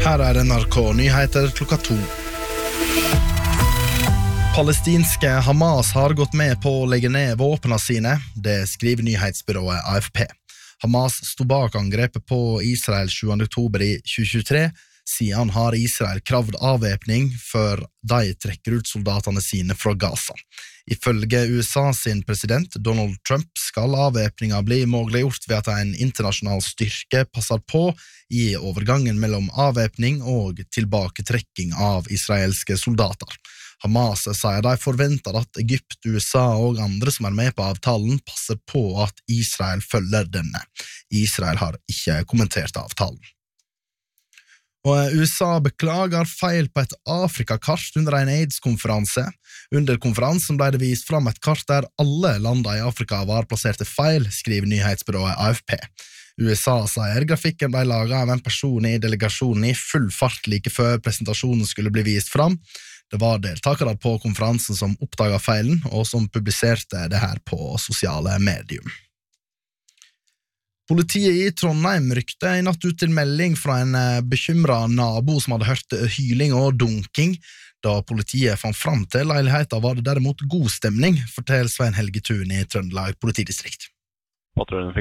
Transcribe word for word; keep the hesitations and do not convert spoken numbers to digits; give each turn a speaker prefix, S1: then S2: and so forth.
S1: Her er N R K Nyheter klokka to. Palestinske Hamas har gått med på å legge ned våpnene sine, det skriver nyhetsbyrået A F P. Hamas stod bak angrepet på Israel sjuende oktober i tjue tjuetre. Siden har Israel kravd avvæpning før de trekker ut soldatene sine fra Gaza. Ifølge U S A sin president Donald Trump skal avvæpninga bli muliggjort ved at en internasjonal styrke passer på i overgangen mellom avvæpning og tilbaketrekking av israelske soldater. Hamas sier de forventer at Egypt, U S A og andre som er med på avtalen passer på at Israel følger denne. Israel har ikke kommentert avtalen. Og U S A beklager feil på et Afrikakart under en AIDS-konferanse. Under konferansen ble det vist fram et kart der alle landene i Afrika var plasserte feil, skriver nyhetsbyrået A F P. U S A sier grafikken ble laget av en person i delegasjonen i full fart like før presentasjonen skulle bli vist fram. Det var deltakere på konferansen som oppdaget feilen, og som publiserte det her på sosiale medier. Politiet i Trondheim rykte i natt ut til melding fra en bekymret nabo som hadde hørt hyling og dunking. Da politiet fant fram til leiligheten var det derimot god stemning, forteller Svein Helge Thun i Trøndelag politidistrikt.
S2: Patruljen fikk